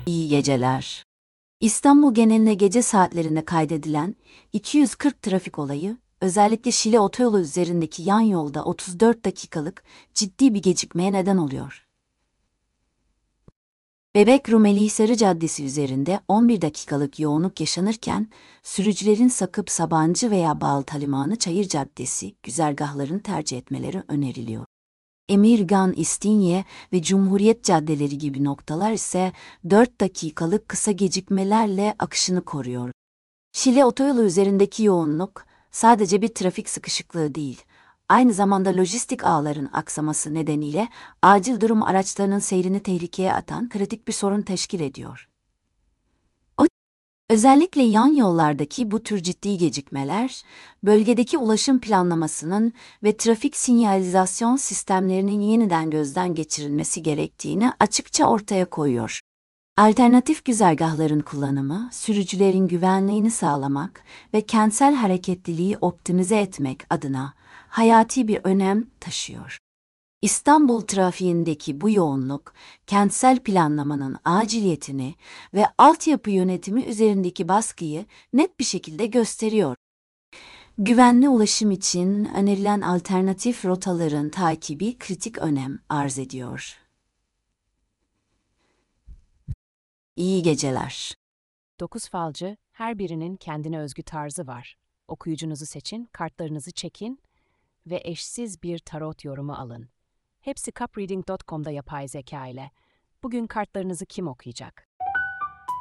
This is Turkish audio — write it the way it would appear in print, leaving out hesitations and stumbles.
İyi geceler. İstanbul genelinde gece saatlerinde kaydedilen 240 trafik olayı, özellikle Şile otoyolu üzerindeki yan yolda 34 dakikalık ciddi bir gecikmeye neden oluyor. Bebek Rumeli Sarı Caddesi üzerinde 11 dakikalık yoğunluk yaşanırken, sürücülerin Sakıp Sabancı veya Baltalimanı Çayır Caddesi güzergahlarını tercih etmeleri öneriliyor. Emirgan, İstinye ve Cumhuriyet caddeleri gibi noktalar ise 4 dakikalık kısa gecikmelerle akışını koruyor. Şile otoyolu üzerindeki yoğunluk sadece bir trafik sıkışıklığı değil, aynı zamanda lojistik ağların aksaması nedeniyle acil durum araçlarının seyrini tehlikeye atan kritik bir sorun teşkil ediyor. Özellikle yan yollardaki bu tür ciddi gecikmeler, bölgedeki ulaşım planlamasının ve trafik sinyalizasyon sistemlerinin yeniden gözden geçirilmesi gerektiğini açıkça ortaya koyuyor. Alternatif güzergahların kullanımı, sürücülerin güvenliğini sağlamak ve kentsel hareketliliği optimize etmek adına hayati bir önem taşıyor. İstanbul trafiğindeki bu yoğunluk, kentsel planlamanın aciliyetini ve altyapı yönetimi üzerindeki baskıyı net bir şekilde gösteriyor. Güvenli ulaşım için önerilen alternatif rotaların takibi kritik önem arz ediyor. İyi geceler. 9 falcı, her birinin kendine özgü tarzı var. Okuyucunuzu seçin, kartlarınızı çekin ve eşsiz bir tarot yorumu alın. Hepsi cupreading.com'da yapay zeka ile. Bugün kartlarınızı kim okuyacak?